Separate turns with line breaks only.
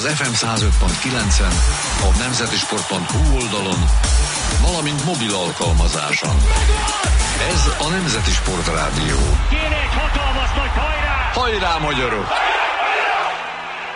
az FM 105.9-en, a nemzetisport.hu oldalon, valamint mobil alkalmazáson. Ez a Nemzeti Sport Rádió.
Kéne egy hatalmas nagy hajrá!
Hajrá, magyarok!